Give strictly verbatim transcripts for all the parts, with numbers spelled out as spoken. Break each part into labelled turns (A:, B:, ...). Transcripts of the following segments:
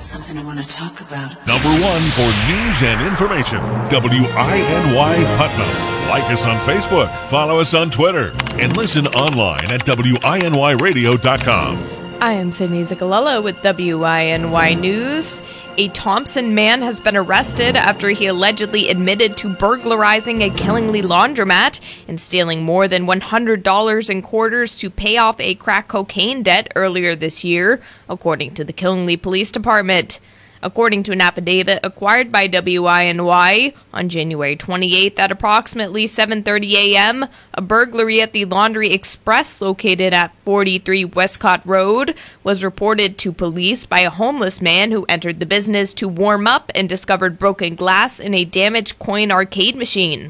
A: something I want to talk about.
B: Number one for news and information, W I N Y Putnam. Like us on Facebook, follow us on Twitter, and listen online at W I N Y radio dot com.
C: I am Sydney Zicalella with W I N Y News. A Thompson man has been arrested after he allegedly admitted to burglarizing a Killingly laundromat and stealing more than one hundred dollars in quarters to pay off a crack cocaine debt earlier this year, according to the Killingly Police Department. According to an affidavit acquired by W I N Y, on January twenty-eighth at approximately seven thirty a.m., a burglary at the Laundry Express located at forty-three Westcott Road was reported to police by a homeless man who entered the business to warm up and discovered broken glass in a damaged coin arcade machine.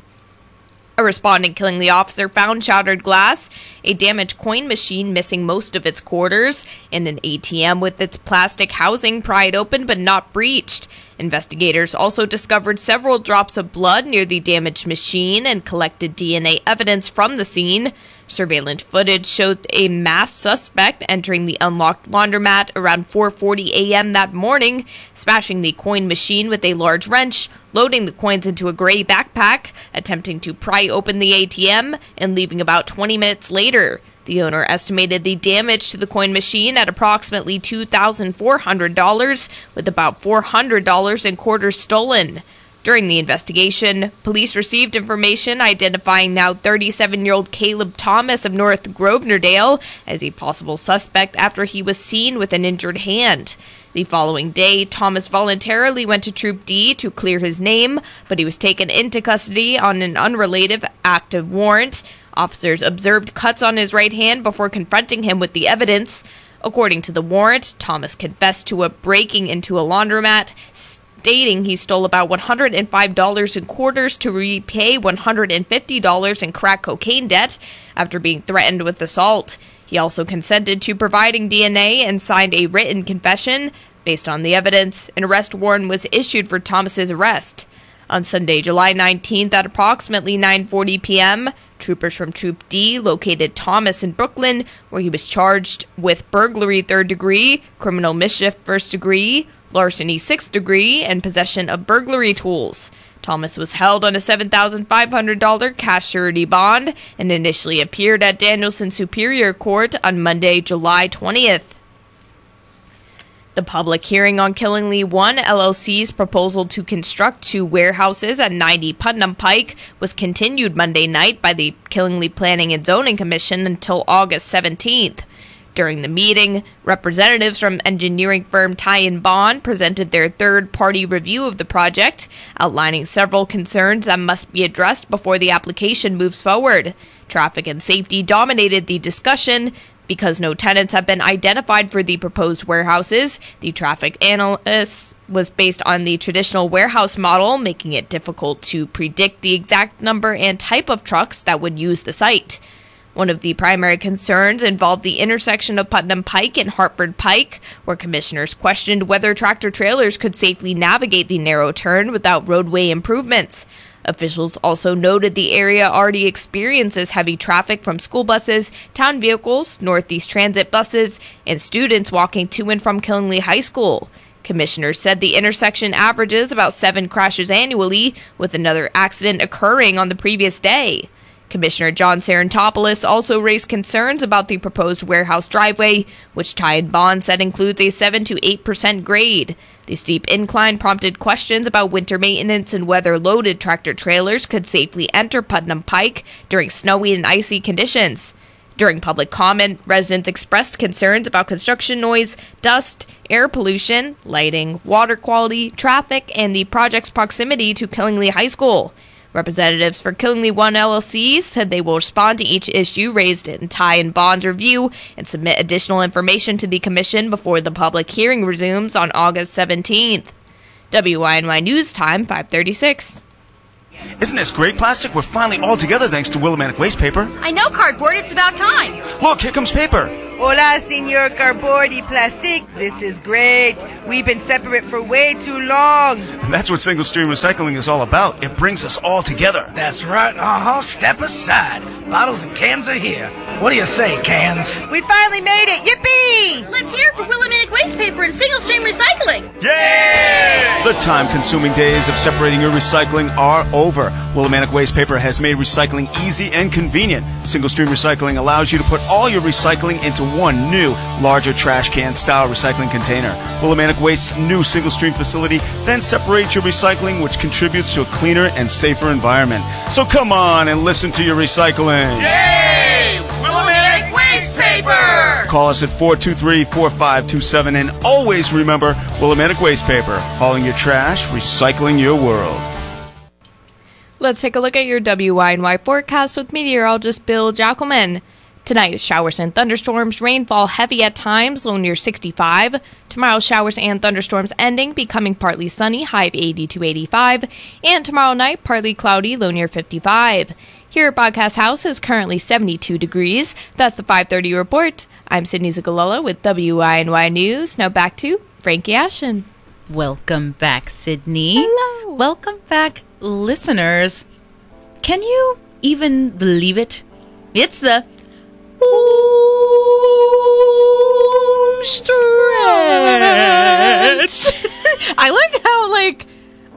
C: A responding Killingly officer found shattered glass, a damaged coin machine missing most of its quarters, and an A T M with its plastic housing pried open but not breached. Investigators also discovered several drops of blood near the damaged machine and collected D N A evidence from the scene. Surveillance footage showed a masked suspect entering the unlocked laundromat around four forty a.m. that morning, smashing the coin machine with a large wrench, loading the coins into a gray backpack, attempting to pry open the A T M, and leaving about twenty minutes later. The owner estimated the damage to the coin machine at approximately two thousand four hundred dollars, with about four hundred dollars in quarters stolen. During the investigation, police received information identifying now thirty-seven-year-old Caleb Thomas of North Grosvenordale as a possible suspect after he was seen with an injured hand. The following day, Thomas voluntarily went to Troop D to clear his name, but he was taken into custody on an unrelated active warrant. Officers observed cuts on his right hand before confronting him with the evidence. According to the warrant, Thomas confessed to a breaking into a laundromat, stating he stole about one hundred five dollars in quarters to repay one hundred fifty dollars in crack cocaine debt after being threatened with assault. He also consented to providing D N A and signed a written confession. Based on the evidence, an arrest warrant was issued for Thomas's arrest. On Sunday, July nineteenth at approximately nine forty p.m., troopers from Troop D located Thomas in Brooklyn, where he was charged with burglary third degree, criminal mischief first degree, larceny sixth degree, and possession of burglary tools. Thomas was held on a seven thousand five hundred dollars cash surety bond and initially appeared at Danielson Superior Court on Monday, July twentieth. The public hearing on Killingly One L L C's proposal to construct two warehouses at ninety Putnam Pike was continued Monday night by the Killingly Planning and Zoning Commission until August seventeenth. During the meeting, representatives from engineering firm Ty and Bond presented their third-party review of the project, outlining several concerns that must be addressed before the application moves forward. Traffic and safety dominated the discussion. Because no tenants have been identified for the proposed warehouses, the traffic analysis was based on the traditional warehouse model, making it difficult to predict the exact number and type of trucks that would use the site. One of the primary concerns involved the intersection of Putnam Pike and Hartford Pike, where commissioners questioned whether tractor-trailers could safely navigate the narrow turn without roadway improvements. Officials also noted the area already experiences heavy traffic from school buses, town vehicles, Northeast Transit buses, and students walking to and from Killingly High School. Commissioners said the intersection averages about seven crashes annually, with another accident occurring on the previous day. Commissioner John Sarantopoulos also raised concerns about the proposed warehouse driveway, which Ty and Bond said includes a seven to eight percent grade. The steep incline prompted questions about winter maintenance and whether loaded tractor-trailers could safely enter Putnam Pike during snowy and icy conditions. During public comment, residents expressed concerns about construction noise, dust, air pollution, lighting, water quality, traffic, and the project's proximity to Killingly High School. Representatives for Killingly One L L C said they will respond to each issue raised in Ty and Bond's review and submit additional information to the Commission before the public hearing resumes on August seventeenth. W I N Y News Time, five thirty-six.
D: Isn't this great, Plastic? We're finally all together thanks to Willimantic Waste Paper.
E: I know, Cardboard. It's about time.
D: Look, here comes paper.
F: Hola, Senor Cardboard y Plastic. This is great. We've been separate for way too long.
D: And that's what single-stream recycling is all about. It brings us all together.
G: That's right. Uh-huh. Step aside. Bottles and cans are here. What do you say, cans?
F: We finally made it. Yippee!
E: Let's hear it for Willimantic Waste Paper and single-stream recycling.
D: Yeah! time-consuming days of separating your recycling are over. Willimantic Waste Paper has made recycling easy and convenient. Single-stream recycling allows you to put all your recycling into one new, larger trash can-style recycling container. Willimantic Waste's new single-stream facility then separates your recycling, which contributes to a cleaner and safer environment. So come on and listen to your recycling.
G: Yay! Willimantic Waste Paper!
D: Call us at four two three, four five two seven and always remember Willimantic Waste Paper. Hauling your trash, recycling your world.
C: Let's take a look at your W I N Y forecast with meteorologist Bill Jackelman. Tonight, showers and thunderstorms, rainfall heavy at times, low near sixty-five. Tomorrow, showers and thunderstorms ending, becoming partly sunny, high of eighty to eighty-five. And tomorrow night, partly cloudy, low near fifty-five. Here at Broadcast House is currently seventy-two degrees. That's the five thirty report. I'm Sydney Zagalolo with W I N Y News. Now back to Frankie Ashen.
A: Welcome back, Sydney.
C: Hello.
A: Welcome back, listeners. Can you even believe it? It's the home stretch. I like how, like,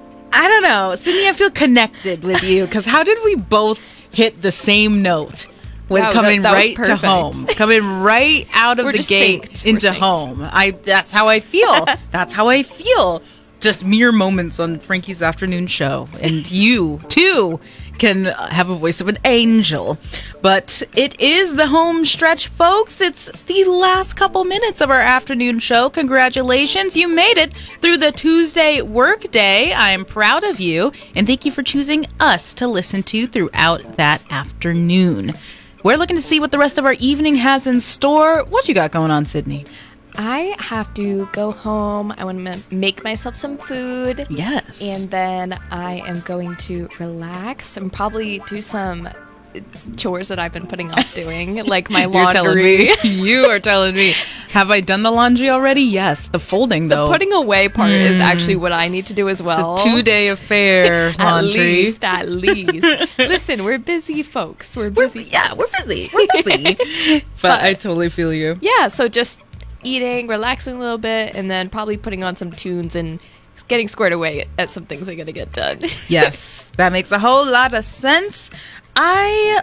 A: I don't know, Sydney, I feel connected with you because how did we both hit the same note when
C: Wow,
A: coming
C: that- that was
A: right to
C: perfect.
A: home, coming right out of
C: We're
A: the
C: just
A: gate
C: synced. We're
A: into
C: synced.
A: home? I that's how I feel. That's how I feel. Just mere moments on Frankie's afternoon show, and you too can have a voice of an angel. But it is the home stretch, folks. It's the last couple minutes of our afternoon show. Congratulations, you made it through the Tuesday workday. I am proud of you, and thank you for choosing us to listen to throughout that afternoon. We're looking to see what the rest of our evening has in store. What you got going on, Sydney?
C: I have to go home. I want to make myself some food.
A: Yes.
C: And then I am going to relax and probably do some chores that I've been putting off doing, like my
A: You're telling
C: laundry.
A: me. You are telling me. Have I done the laundry already? Yes. The folding,
C: The
A: though.
C: putting away part is actually what I need to do as well.
A: It's a two-day affair,
C: At
A: laundry.
C: least, at least. Listen, we're busy folks. We're busy.
A: Yeah, we're busy. We're busy. but,
C: But-
A: I totally feel you.
C: Yeah, so just eating, relaxing a little bit, and then probably putting on some tunes and getting squared away at some things I gotta get done.
A: Yes, that makes a whole lot of sense. I,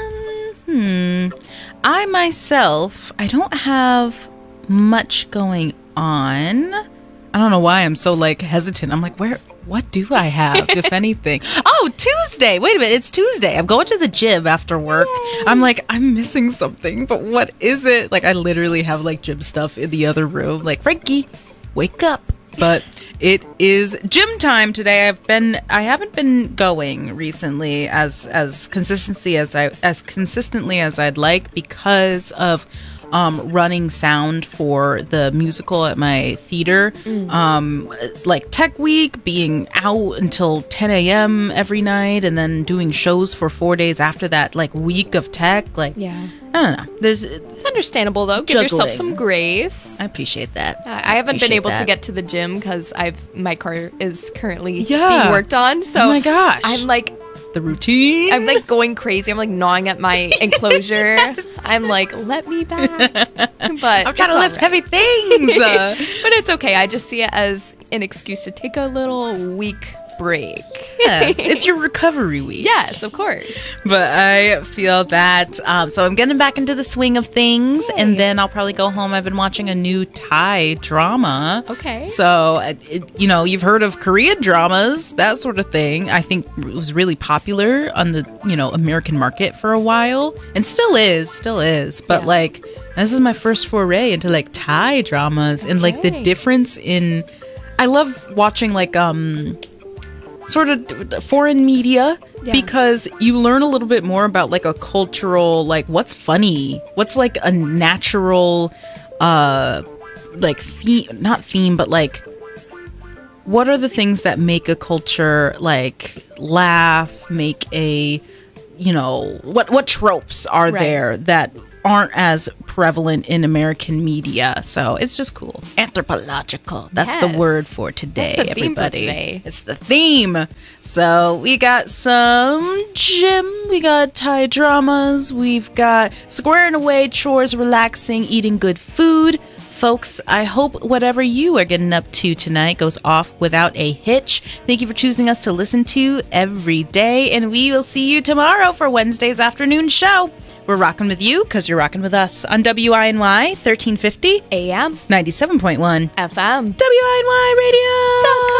A: um, hmm, I myself, I don't have much going on. I don't know why I'm so, like, hesitant. I'm like, where, what do I have, if anything? Oh, Tuesday. Wait a minute. It's Tuesday. I'm going to the gym after work. Yay. I'm like, I'm missing something, but what is it? Like, I literally have, like, gym stuff in the other room. Like, Frankie, wake up. But it is gym time today. I've been, I haven't been going recently as, as consistency as I, as consistently as I'd like because of Um, running sound for the musical at my theater. Mm. Um, like Tech Week, being out until ten a.m. every night, and then doing shows for four days after that, like week of tech. Like,
C: yeah.
A: I don't know. There's,
C: it's understandable though. Give
A: juggling.
C: yourself some grace.
A: I appreciate that.
C: Uh, I haven't been able
A: that.
C: to get to the gym because I've my car is currently
A: yeah.
C: being worked on. So
A: oh my gosh,
C: I'm like.
A: The routine.
C: I'm like going crazy. I'm like gnawing at my enclosure. Yes. I'm like, let me back. But
A: I'm trying to lift right. heavy things.
C: uh. But it's okay. I just see it as an excuse to take a little week break.
A: Yes, it's your recovery week.
C: Yes, of course.
A: But I feel that. Um, so I'm getting back into the swing of things, Yay. and then I'll probably go home. I've been watching a new Thai drama.
C: Okay.
A: So, it, you know, you've heard of Korean dramas, that sort of thing. I think it was really popular on the, you know, American market for a while, and still is, still is. But, yeah. like, this is my first foray into, like, Thai dramas, okay. and, like, the difference in... I love watching, like, um... sort of foreign media yeah. because you learn a little bit more about like a cultural, like what's funny, what's like a natural, uh, like theme, not theme, but like what are the things that make a culture like laugh, make a, you know, what, what tropes are right. there that aren't as prevalent in American media. So it's just cool. Anthropological. That's yes. the word for today,
C: That's the theme
A: everybody.
C: For today.
A: It's the theme. So we got some gym, we got Thai dramas, we've got squaring away chores, relaxing, eating good food, Folks, I hope whatever you are getting up to tonight goes off without a hitch. Thank you for choosing us to listen to every day, and we will see you tomorrow for Wednesday's afternoon show. We're rocking with you because you're rocking with us on W I N Y thirteen fifty
C: A M
A: ninety-seven point one
C: F M
A: W I N Y radio dot com.